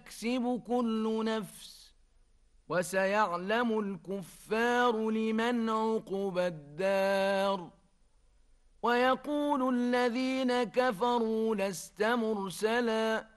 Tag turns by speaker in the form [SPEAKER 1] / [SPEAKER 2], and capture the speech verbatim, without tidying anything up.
[SPEAKER 1] تكسب كل نفس وسيعلم الكفار لمن عقبى الدار ويقول الذين كفروا لست مرسلا